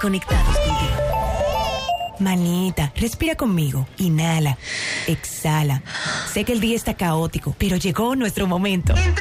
conectados contigo. Manita, respira conmigo. Inhala. Exhala. Sé que el día está caótico, pero llegó nuestro momento. Entre